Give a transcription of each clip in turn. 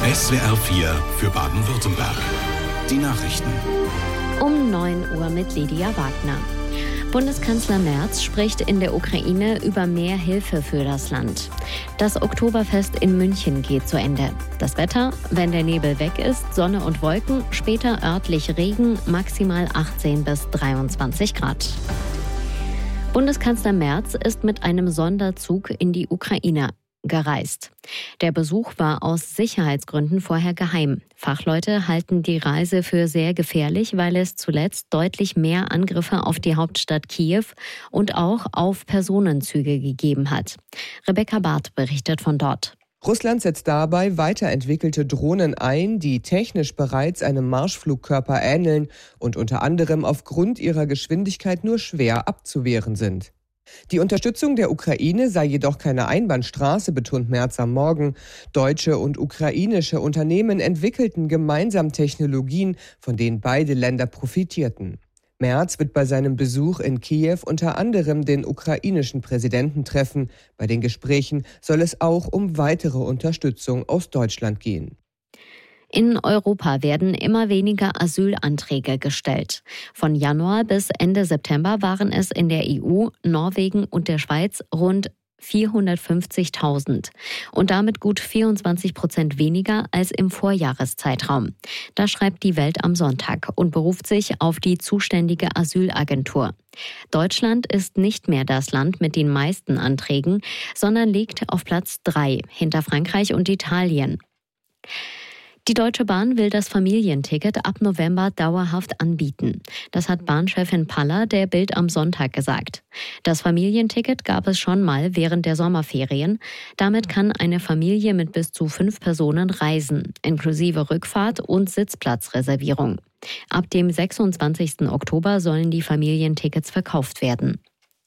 SWR 4 für Baden-Württemberg. Die Nachrichten. Um 9 Uhr mit Lydia Wagner. Bundeskanzler Merz spricht in der Ukraine über mehr Hilfe für das Land. Das Oktoberfest in München geht zu Ende. Das Wetter, wenn der Nebel weg ist, Sonne und Wolken, später örtlich Regen, maximal 18 bis 23 Grad. Bundeskanzler Merz ist mit einem Sonderzug in die Ukraine gereist. Der Besuch war aus Sicherheitsgründen vorher geheim. Fachleute halten die Reise für sehr gefährlich, weil es zuletzt deutlich mehr Angriffe auf die Hauptstadt Kiew und auch auf Personenzüge gegeben hat. Rebecca Barth berichtet von dort. Russland setzt dabei weiterentwickelte Drohnen ein, die technisch bereits einem Marschflugkörper ähneln und unter anderem aufgrund ihrer Geschwindigkeit nur schwer abzuwehren sind. Die Unterstützung der Ukraine sei jedoch keine Einbahnstraße, betont Merz am Morgen. Deutsche und ukrainische Unternehmen entwickelten gemeinsam Technologien, von denen beide Länder profitierten. Merz wird bei seinem Besuch in Kiew unter anderem den ukrainischen Präsidenten treffen. Bei den Gesprächen soll es auch um weitere Unterstützung aus Deutschland gehen. In Europa werden immer weniger Asylanträge gestellt. Von Januar bis Ende September waren es in der EU, Norwegen und der Schweiz rund 450.000 und damit gut 24% weniger als im Vorjahreszeitraum. Das schreibt die Welt am Sonntag und beruft sich auf die zuständige Asylagentur. Deutschland ist nicht mehr das Land mit den meisten Anträgen, sondern liegt auf Platz 3 hinter Frankreich und Italien. Die Deutsche Bahn will das Familienticket ab November dauerhaft anbieten. Das hat Bahnchefin Paller der Bild am Sonntag gesagt. Das Familienticket gab es schon mal während der Sommerferien. Damit kann eine Familie mit bis zu 5 Personen reisen, inklusive Rückfahrt und Sitzplatzreservierung. Ab dem 26. Oktober sollen die Familientickets verkauft werden.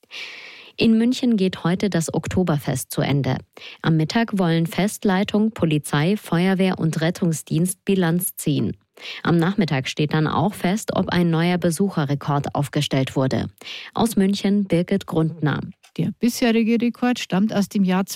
In München geht heute das Oktoberfest zu Ende. Am Mittag wollen Festleitung, Polizei, Feuerwehr und Rettungsdienst Bilanz ziehen. Am Nachmittag steht dann auch fest, ob ein neuer Besucherrekord aufgestellt wurde. Aus München Birgit Grundner. Der bisherige Rekord stammt aus dem Jahr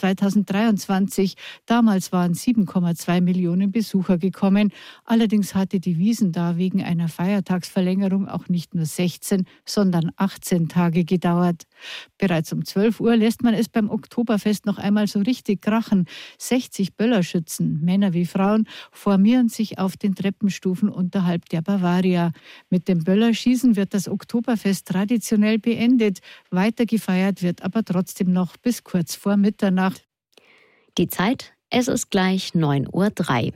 2023. Damals waren 7,2 Millionen Besucher gekommen. Allerdings hatte die Wiesn da wegen einer Feiertagsverlängerung auch nicht nur 16, sondern 18 Tage gedauert. Bereits um 12 Uhr lässt man es beim Oktoberfest noch einmal so richtig krachen. 60 Böllerschützen, Männer wie Frauen, formieren sich auf den Treppenstufen unterhalb der Bavaria. Mit dem Böllerschießen wird das Oktoberfest traditionell beendet. Weiter gefeiert wird aber trotzdem noch bis kurz vor Mitternacht. Die Zeit, es ist gleich 9:03 Uhr.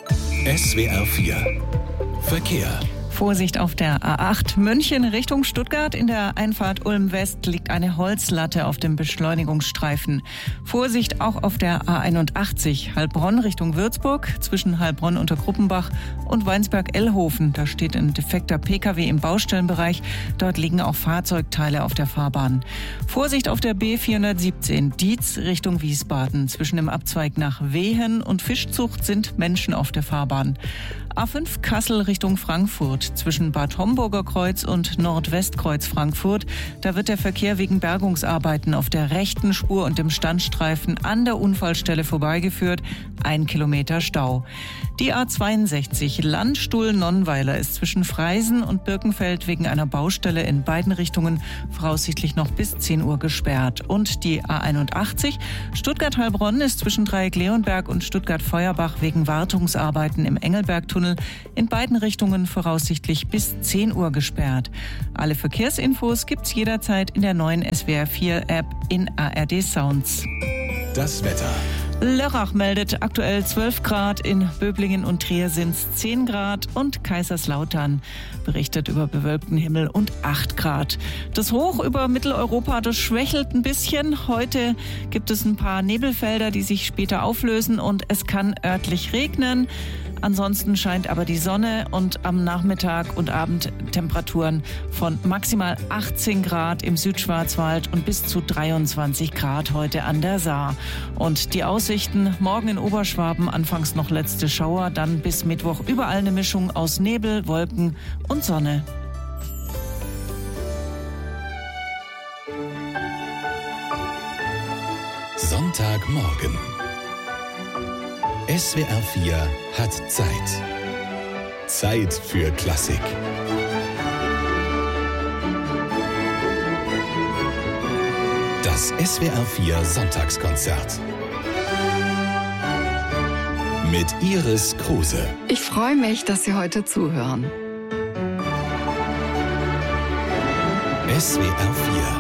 SWR 4 Verkehr. Vorsicht auf der A8 München Richtung Stuttgart. In der Einfahrt Ulm West liegt eine Holzlatte auf dem Beschleunigungsstreifen. Vorsicht auch auf der A81 Heilbronn Richtung Würzburg zwischen Heilbronn unter Gruppenbach und Weinsberg-Ellhofen. Da steht ein defekter Pkw im Baustellenbereich. Dort liegen auch Fahrzeugteile auf der Fahrbahn. Vorsicht auf der B417 Dietz Richtung Wiesbaden. Zwischen dem Abzweig nach Wehen und Fischzucht sind Menschen auf der Fahrbahn. A5 Kassel Richtung Frankfurt zwischen Bad Homburger Kreuz und Nordwestkreuz Frankfurt. Da wird der Verkehr wegen Bergungsarbeiten auf der rechten Spur und dem Standstreifen an der Unfallstelle vorbeigeführt. 1 Kilometer Stau. Die A62 Landstuhl-Nonnweiler ist zwischen Freisen und Birkenfeld wegen einer Baustelle in beiden Richtungen voraussichtlich noch bis 10 Uhr gesperrt. Und die A81 Stuttgart-Heilbronn ist zwischen Dreieck-Leonberg und Stuttgart-Feuerbach wegen Wartungsarbeiten im Engelbergtunnel in beiden Richtungen voraussichtlich bis 10 Uhr gesperrt. Alle Verkehrsinfos gibt's jederzeit in der neuen SWR 4 App in ARD Sounds. Das Wetter. Lörrach meldet aktuell 12 Grad, in Böblingen und Trier sind's 10 Grad und Kaiserslautern berichtet über bewölkten Himmel und 8 Grad. Das Hoch über Mitteleuropa, das schwächelt ein bisschen. Heute gibt es ein paar Nebelfelder, die sich später auflösen und es kann örtlich regnen. Ansonsten scheint aber die Sonne und am Nachmittag und Abend Temperaturen von maximal 18 Grad im Südschwarzwald und bis zu 23 Grad heute an der Saar. Und die Aussichten morgen in Oberschwaben anfangs noch letzte Schauer, dann bis Mittwoch überall eine Mischung aus Nebel, Wolken und Sonne. Sonntagmorgen. SWR 4 hat Zeit. Zeit für Klassik. Das SWR 4 Sonntagskonzert. Mit Iris Kruse. Ich freue mich, dass Sie heute zuhören. SWR 4